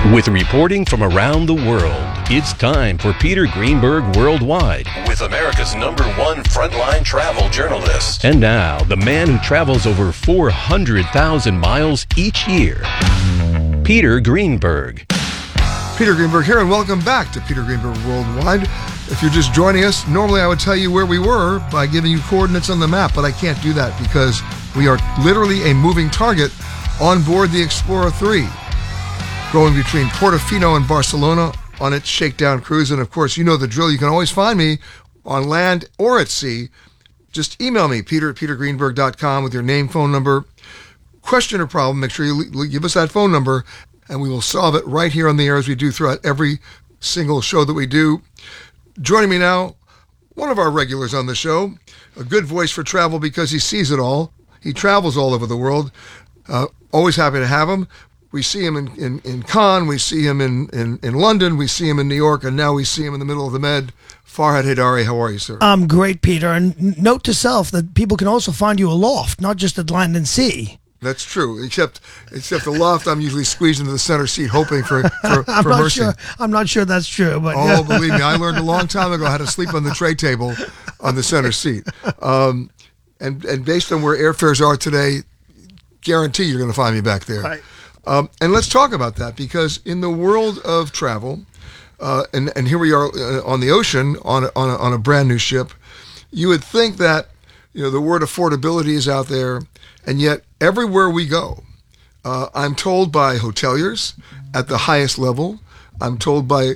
With reporting from around the world, it's time for Peter Greenberg Worldwide with America's #1 frontline travel journalist. And now, the man who travels over 400,000 miles each year, Peter Greenberg. Peter Greenberg here, and welcome back to Peter Greenberg Worldwide. If you're just joining us, normally I would tell you where we were by giving you coordinates on the map, but I can't do that because we are literally a moving target on board the Explorer 3. Going between Portofino and Barcelona on its shakedown cruise. And of course, you know the drill. You can always find me on land or at sea. Just email me, peter@petergreenberg.com, with your name, phone number, question or problem. Make sure you give us that phone number, and we will solve it right here on the air as we do throughout every single show that we do. Joining me now, one of our regulars on the show, a good voice for travel because he sees it all. He travels all over the world. Always happy to have him. We see him in Cannes, we see him in London, we see him in New York, and now we see him in the middle of the Med. Farhad Haidari, how are you, sir? I'm great, Peter. And note to self that people can also find you aloft, not just at land and sea. That's true. Except the loft, I'm usually squeezed into the center seat, hoping for mercy. I'm not sure that's true. But believe me, I learned a long time ago how to sleep on the tray table on the center seat. And based on where airfares are today, guarantee you're going to find me back there. Right. And let's talk about that, because in the world of travel, and here we are on the ocean on a brand new ship, you would think that the word affordability is out there, and yet everywhere we go, I'm told by hoteliers at the highest level, I'm told by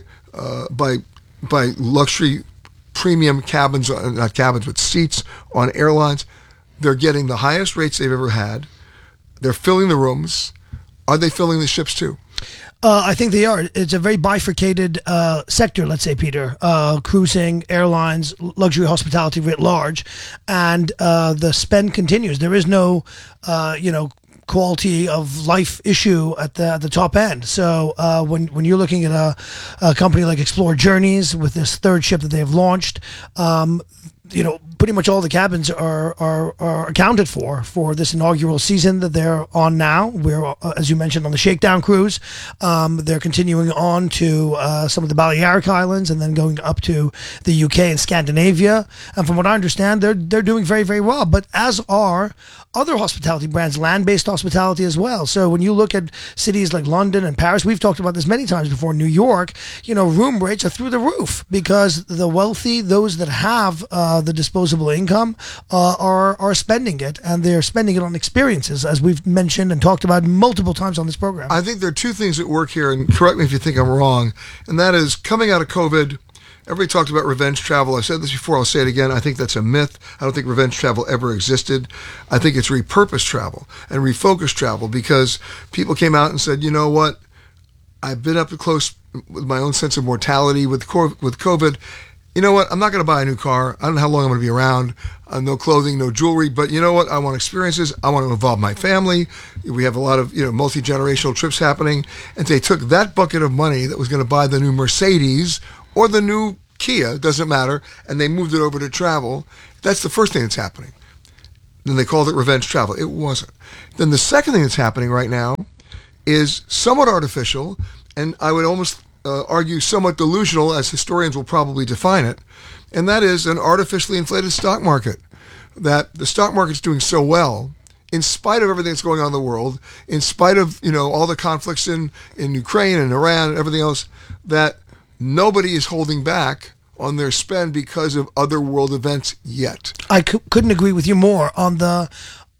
luxury premium cabins, not cabins, but seats on airlines, they're getting the highest rates they've ever had. They're filling the rooms. Are they filling the ships too? I think they are. It's a very bifurcated sector, let's say, Peter. Cruising, airlines, luxury hospitality writ large, and the spend continues. There is no, quality of life issue at the top end. So when you're looking at a company like Explorer Journeys with this third ship that they have launched, pretty much all the cabins are accounted for this inaugural season that they're on now. We're, as you mentioned, on the Shakedown cruise. They're continuing on to some of the Balearic Islands and then going up to the UK and Scandinavia. And from what I understand, they're doing very, very well. But as are other hospitality brands, land-based hospitality as well. So when you look at cities like London and Paris, we've talked about this many times before, New York, room rates are through the roof because the wealthy, those that have the disposable income, are spending it, and they're spending it on experiences, as we've mentioned and talked about multiple times on this program. I think there are two things at work here, and correct me if you think I'm wrong, and that is coming out of COVID. Everybody talked about revenge travel. I've said this before, I'll say it again. I think that's a myth. I don't think revenge travel ever existed. I think it's repurposed travel and refocused travel, because people came out and said, you know what, I've been up close with my own sense of mortality with COVID. You know what, I'm not going to buy a new car. I don't know how long I'm going to be around. No clothing, no jewelry. But you know what, I want experiences. I want to involve my family. We have a lot of multi-generational trips happening. And they took that bucket of money that was going to buy the new Mercedes or the new Kia, doesn't matter, and they moved it over to travel. That's the first thing that's happening. Then they called it revenge travel. It wasn't. Then the second thing that's happening right now is somewhat artificial, and I would almost argue somewhat delusional, as historians will probably define it, and that is an artificially inflated stock market. That the stock market's doing so well, in spite of everything that's going on in the world, in spite of all the conflicts in Ukraine and Iran and everything else, that nobody is holding back on their spend because of other world events yet. I couldn't agree with you more on the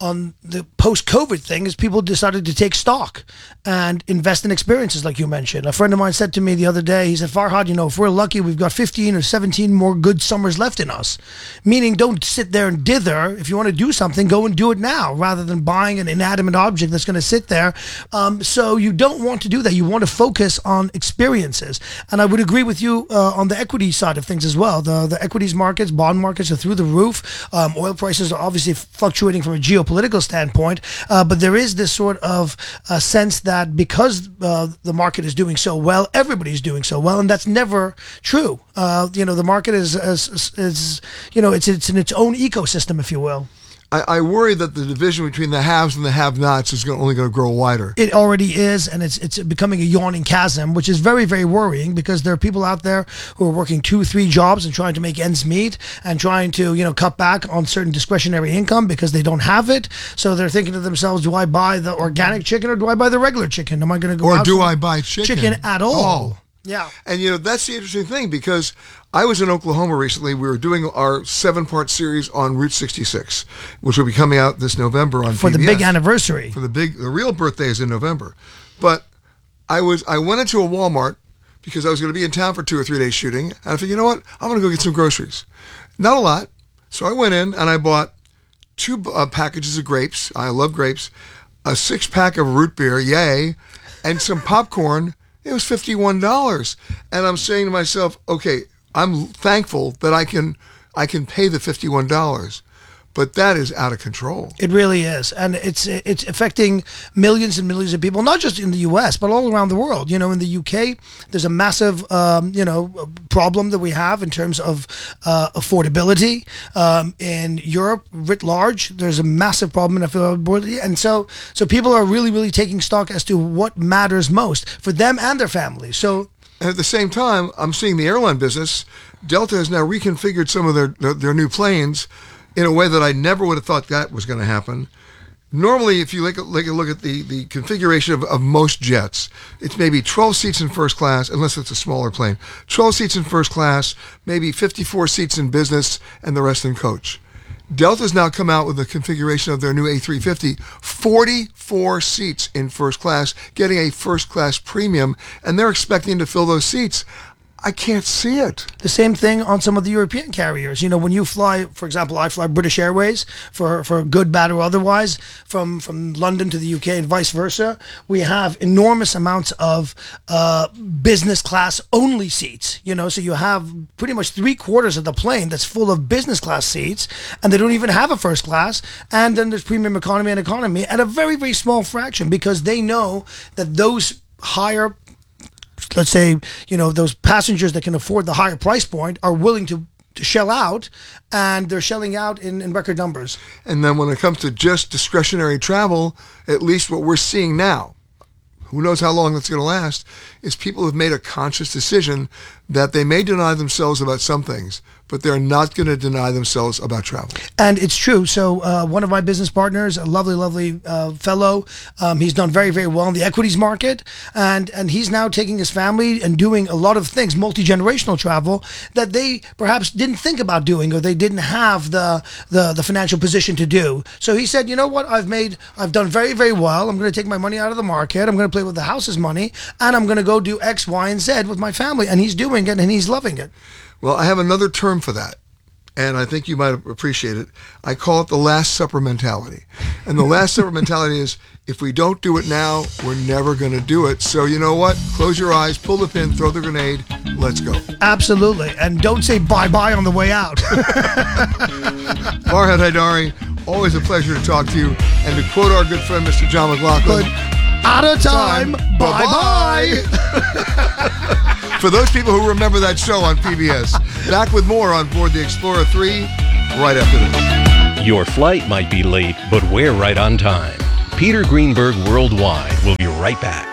post-COVID thing. Is people decided to take stock and invest in experiences, like you mentioned. A friend of mine said to me the other day, he said, Farhad, if we're lucky, we've got 15 or 17 more good summers left in us. Meaning, don't sit there and dither. If you want to do something, go and do it now, rather than buying an inanimate object that's going to sit there. So you don't want to do that. You want to focus on experiences. And I would agree with you on the equity side of things as well. The equities markets, bond markets are through the roof. Oil prices are obviously fluctuating from a geopolitical standpoint, but there is this sort of sense that because the market is doing so well, everybody's doing so well, and that's never true. The market is it's in its own ecosystem, if you will. I worry that the division between the haves and the have-nots is only going to grow wider. It already is, and it's becoming a yawning chasm, which is very, very worrying because there are people out there who are working 2-3 jobs and trying to make ends meet and trying to, cut back on certain discretionary income because they don't have it. So they're thinking to themselves, do I buy the organic chicken or do I buy the regular chicken? Am I going to go or out do I buy chicken at all? Yeah. And, that's the interesting thing because I was in Oklahoma recently. We were doing our 7-part series on Route 66, which will be coming out this November on For PBS. the big anniversary. The real birthday is in November. But I went into a Walmart because I was going to be in town for 2 or 3 days shooting. And I thought, you know what? I'm going to go get some groceries. Not a lot. So I went in and I bought 2 packages of grapes. I love grapes. A 6-pack of root beer, yay, and some popcorn. It was $51. And I'm saying to myself, okay, I'm thankful that I can pay the $51. But that is out of control. It really is. And it's affecting millions and millions of people, not just in the U.S., but all around the world. In the U.K., there's a massive, problem that we have in terms of affordability. In Europe, writ large, there's a massive problem in affordability. And so people are really, really taking stock as to what matters most for them and their families. So, and at the same time, I'm seeing the airline business. Delta has now reconfigured some of their new planes in a way that I never would have thought that was going to happen. Normally, if you look at the configuration of most jets, it's maybe 12 seats in first class, unless it's a smaller plane. 12 seats in first class, maybe 54 seats in business, and the rest in coach. Delta's now come out with a configuration of their new A350, 44 seats in first class, getting a first class premium, and they're expecting to fill those seats. I can't see it. The same thing on some of the European carriers. When you fly, for example, I fly British Airways for good, bad, or otherwise, from London to the UK and vice versa. We have enormous amounts of business class only seats. So you have pretty much 3/4 of the plane that's full of business class seats, and they don't even have a first class. And then there's premium economy and economy at a very, very small fraction because they know that those higher, let's say, those passengers that can afford the higher price point are willing to shell out, and they're shelling out in record numbers. And then when it comes to just discretionary travel, at least what we're seeing now, who knows how long that's going to last, is people have made a conscious decision that they may deny themselves about some things, but they're not going to deny themselves about travel. And it's true. So one of my business partners, a lovely, lovely fellow, he's done very, very well in the equities market, and he's now taking his family and doing a lot of things, multi-generational travel, that they perhaps didn't think about doing, or they didn't have the financial position to do. So he said, you know what, I've done very, very well. I'm going to take my money out of the market. I'm going to play with the house's money, and I'm going to go do X, Y, and Z with my family. And he's doing it, and he's loving it. Well, I have another term for that, and I think you might appreciate it. I call it the Last Supper mentality. And the Last Supper mentality is, if we don't do it now, we're never going to do it. So you know what? Close your eyes, pull the pin, throw the grenade, let's go. Absolutely. And don't say bye-bye on the way out. Farhad Haidari, always a pleasure to talk to you. And to quote our good friend, Mr. John McLaughlin, out of time, bye-bye. For those people who remember that show on PBS. Back with more on board the Explorer 3 right after this. Your flight might be late, but we're right on time. Peter Greenberg Worldwide will be right back.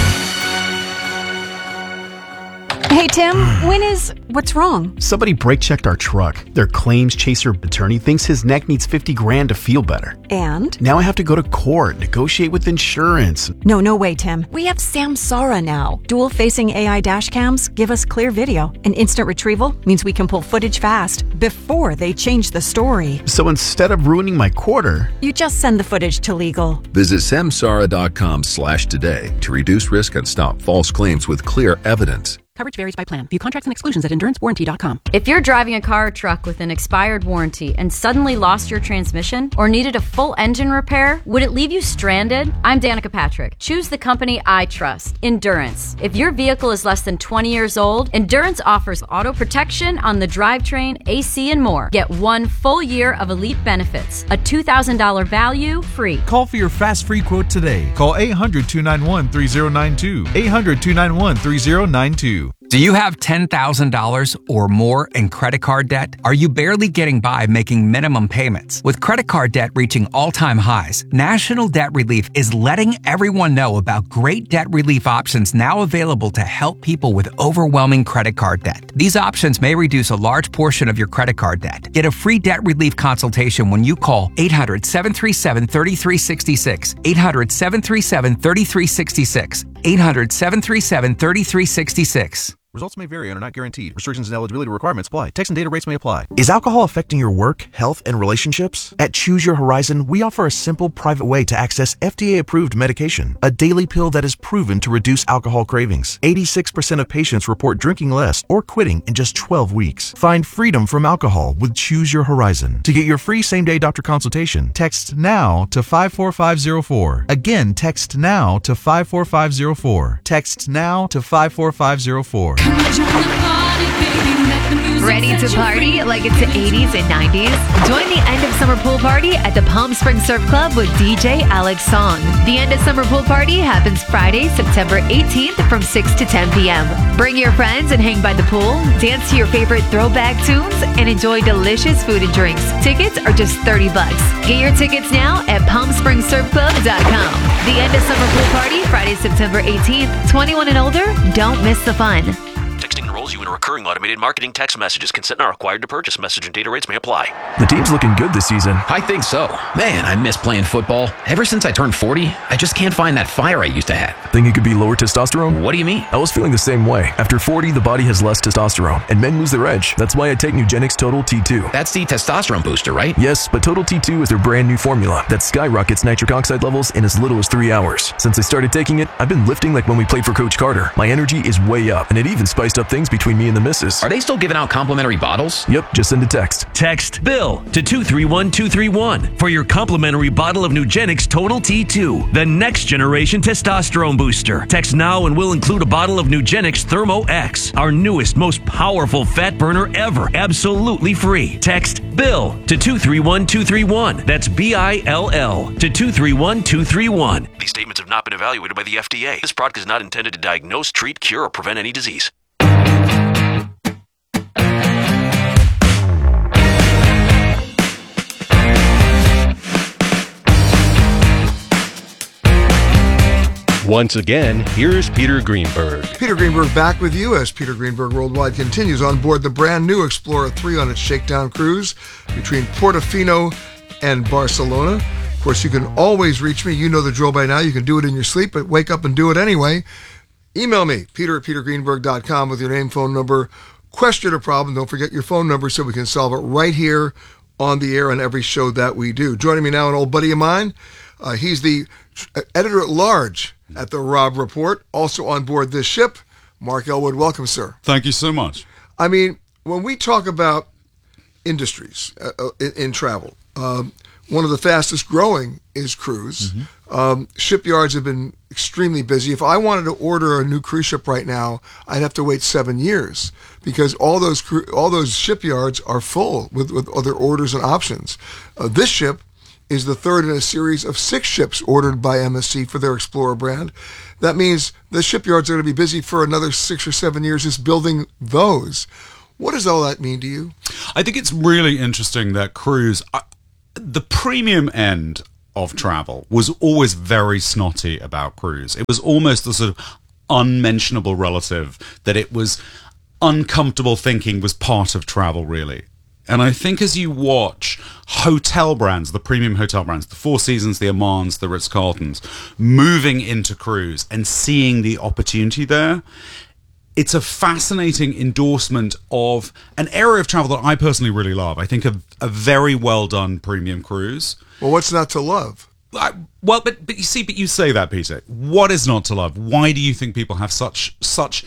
Hey, Tim, what's wrong? Somebody brake checked our truck. Their claims chaser attorney thinks his neck needs $50,000 to feel better. And? Now I have to go to court, negotiate with insurance. No way, Tim. We have Samsara now. Dual-facing AI dash cams give us clear video. And instant retrieval means we can pull footage fast before they change the story. So instead of ruining my quarter, you just send the footage to legal. Visit samsara.com/today to reduce risk and stop false claims with clear evidence. Coverage varies by plan. View contracts and exclusions at endurancewarranty.com. If you're driving a car or truck with an expired warranty and suddenly lost your transmission or needed a full engine repair, would it leave you stranded? I'm Danica Patrick. Choose the company I trust, Endurance. If your vehicle is less than 20 years old, Endurance offers auto protection on the drivetrain, AC, and more. Get 1 full year of elite benefits, a $2,000 value free. Call for your fast free quote today. Call 800-291-3092. 800-291-3092. Do you have $10,000 or more in credit card debt? Are you barely getting by making minimum payments? With credit card debt reaching all-time highs, National Debt Relief is letting everyone know about great debt relief options now available to help people with overwhelming credit card debt. These options may reduce a large portion of your credit card debt. Get a free debt relief consultation when you call 800-737-3366, 800-737-3366, 800-737-3366. Results may vary and are not guaranteed. Restrictions and eligibility requirements apply. Text and data rates may apply. Is alcohol affecting your work, health, and relationships? At Choose Your Horizon, we offer a simple, private way to access FDA-approved medication, a daily pill that is proven to reduce alcohol cravings. 86% of patients report drinking less or quitting in just 12 weeks. Find freedom from alcohol with Choose Your Horizon. To get your free same-day doctor consultation, text NOW to 54504. Again, text NOW to 54504. Text NOW to 54504. Ready to party like it's the 80s and 90s? Join the end of summer pool party at the Palm Springs Surf Club with DJ Alex Song. The end of summer pool party happens Friday, September 18th from 6 to 10 p.m. Bring your friends and hang by the pool, dance to your favorite throwback tunes, and enjoy delicious food and drinks. Tickets are just $30. Get your tickets now at PalmSpringsSurfClub.com. The end of summer pool party, Friday, September 18th. 21 and older, don't miss the fun. Texting enrolls you in a recurring automated marketing text messages. Consent not required to purchase. Message and data rates may apply. The team's looking good this season. I think so. Man, I miss playing football. Ever since I turned 40, I just can't find that fire I used to have. Think it could be lower testosterone? What do you mean? I was feeling the same way. After 40, the body has less testosterone, and men lose their edge. That's why I take Nugenix Total T2. That's the testosterone booster, right? Yes, but Total T2 is their brand new formula that skyrockets nitric oxide levels in as little as 3 hours. Since I started taking it, I've been lifting like when we played for Coach Carter. My energy is way up, and it even spiced up things between me and the missus. Are they still giving out complimentary bottles? Yep, just send a text. Text BILL to 231231 for your complimentary bottle of Nugenix Total T2, the next generation testosterone booster. Text now and we'll include a bottle of Nugenix Thermo X, our newest, most powerful fat burner ever, absolutely free. Text BILL to 231231. That's BILL to 231231. These statements have not been evaluated by the FDA. This product is not intended to diagnose, treat, cure, or prevent any disease. Once again, here's Peter Greenberg. Peter Greenberg back with you as Peter Greenberg Worldwide continues on board the brand new Explorer 3 on its shakedown cruise between Portofino and Barcelona. Of course, you can always reach me. You know the drill by now. You can do it in your sleep, but wake up and do it anyway. Email me, peter@petergreenberg.com with your name, phone number, question or problem. Don't forget your phone number so we can solve it right here on the air on every show that we do. Joining me now, an old buddy of mine. He's the editor-at-large at the Robb Report, also on board this ship. Mark Elwood, welcome, sir. Thank you so much. I mean, when we talk about industries in travel, one of the fastest growing is cruise. Mm-hmm. Shipyards have been extremely busy. If I wanted to order a new cruise ship right now, I'd have to wait 7 years because all those shipyards are full with other orders and options. This ship is the third in a series of 6 ships ordered by MSC for their Explorer brand. That means the shipyards are going to be busy for another 6 or 7 years just building those. What does all that mean to you? I think it's really interesting that cruise, the premium end of travel, was always very snotty about cruise. It was almost the sort of unmentionable relative that it was uncomfortable thinking was part of travel, really. And I think as you watch hotel brands, the premium hotel brands, the Four Seasons, the Amans, the Ritz-Carltons, moving into cruise and seeing the opportunity there, it's a fascinating endorsement of an area of travel that I personally really love. I think a very well done premium cruise. Well, what's not to love? But you say that, Peter. What is not to love? Why do you think people have such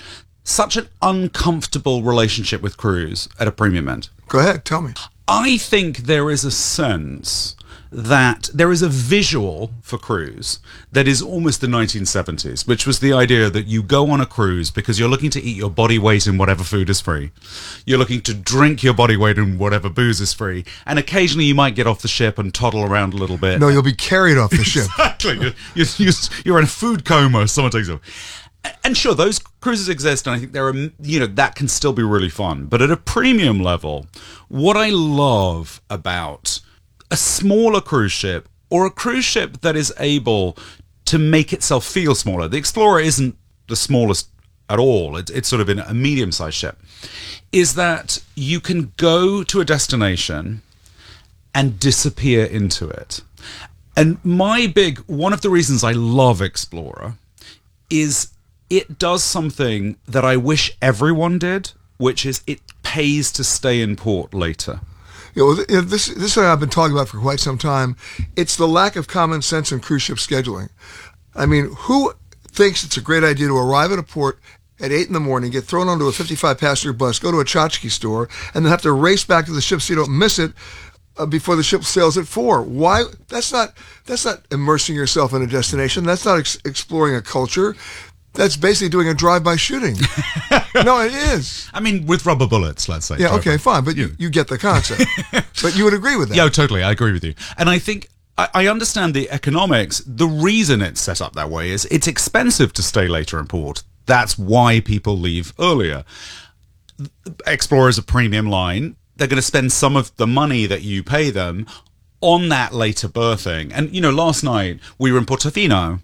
an uncomfortable relationship with cruise at a premium end? Go ahead, tell me. I think there is a sense that there is a visual for cruise that is almost the 1970s, which was the idea that you go on a cruise because you're looking to eat your body weight in whatever food is free. You're looking to drink your body weight in whatever booze is free. And occasionally you might get off the ship and toddle around a little bit. No, you'll be carried off the ship. Exactly. You're in a food coma. Someone takes you. And sure, those cruises exist, and I think there are, that can still be really fun. But at a premium level, what I love about a smaller cruise ship, or a cruise ship that is able to make itself feel smaller. The Explorer isn't the smallest at all. It's sort of in a medium-sized ship. Is that you can go to a destination and disappear into it. And one of the reasons I love Explorer is it does something that I wish everyone did, which is it pays to stay in port later. This is what I've been talking about for quite some time. It's the lack of common sense in cruise ship scheduling. I mean, who thinks it's a great idea to arrive at a port at 8 in the morning, get thrown onto a 55-passenger bus, go to a tchotchke store, and then have to race back to the ship so you don't miss it before the ship sails at 4? Why? That's not immersing yourself in a destination. That's not exploring a culture. That's basically doing a drive-by shooting. No, it is. I mean, with rubber bullets, let's say. Yeah, okay, fine, but you get the concept. But you would agree with that. Yeah, totally. I agree with you. And I think I understand the economics. The reason it's set up that way is it's expensive to stay later in port. That's why people leave earlier. Explorer is a premium line. They're going to spend some of the money that you pay them on that later berthing. And, last night we were in Portofino.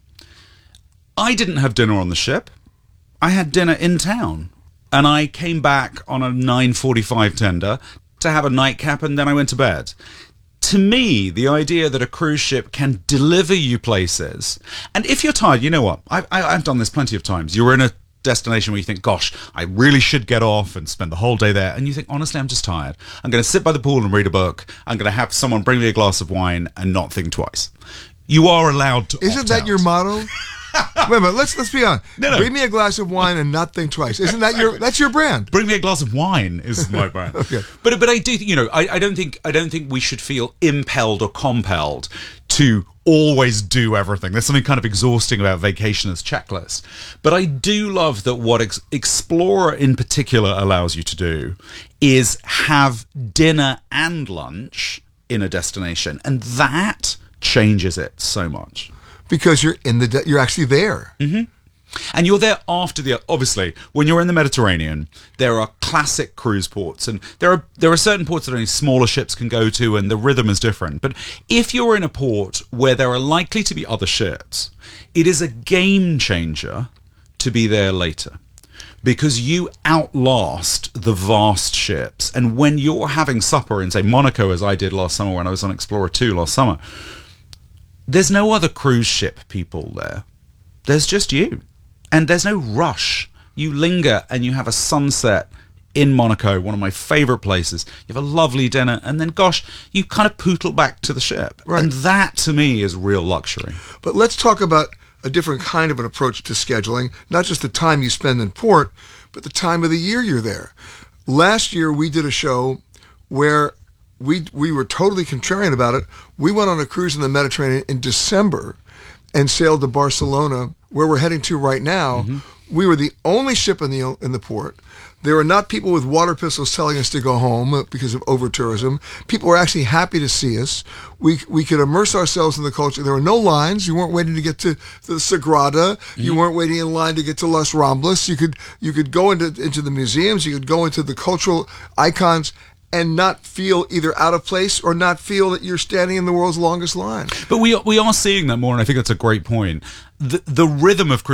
I didn't have dinner on the ship. I had dinner in town. And I came back on a 9:45 tender to have a nightcap, and then I went to bed. To me, the idea that a cruise ship can deliver you places, and if you're tired, you know what? I've done this plenty of times. You're in a destination where you think, gosh, I really should get off and spend the whole day there. And you think, honestly, I'm just tired. I'm going to sit by the pool and read a book. I'm going to have someone bring me a glass of wine and not think twice. You are allowed to. Isn't that your motto? Wait a minute, let's be honest. No. Bring me a glass of wine and not think twice. Isn't that that's your brand? Bring me a glass of wine is my brand. Okay. But I do, I don't think we should feel impelled or compelled to always do everything. There's something kind of exhausting about vacationers' checklist. But I do love that what Explorer in particular allows you to do is have dinner and lunch in a destination, and that changes it so much. Because you're actually there. Mm-hmm. And you're there after obviously, when you're in the Mediterranean, there are classic cruise ports, and there are certain ports that only smaller ships can go to, and the rhythm is different. But if you're in a port where there are likely to be other ships, it is a game changer to be there later, because you outlast the vast ships. And when you're having supper in, say, Monaco, as I did last summer when I was on Explorer 2 last summer, there's no other cruise ship people there. There's just you. And there's no rush. You linger and you have a sunset in Monaco, one of my favorite places. You have a lovely dinner, and then, gosh, you kind of pootle back to the ship. Right. And that, to me, is real luxury. But let's talk about a different kind of an approach to scheduling, not just the time you spend in port, but the time of the year you're there. Last year, we did a show where we were totally contrarian about it. We went on a cruise in the Mediterranean in December and sailed to Barcelona, where we're heading to right now. Mm-hmm. We were the only ship in the port. There were not people with water pistols telling us to go home because of over-tourism. People were actually happy to see us. We could immerse ourselves in the culture. There were no lines. You weren't waiting to get to the Sagrada. Mm-hmm. You weren't waiting in line to get to Las Ramblas. You could go into the museums. You could go into the cultural icons and not feel either out of place or not feel that you're standing in the world's longest line. But we are seeing that more, and I think that's a great point. The rhythm of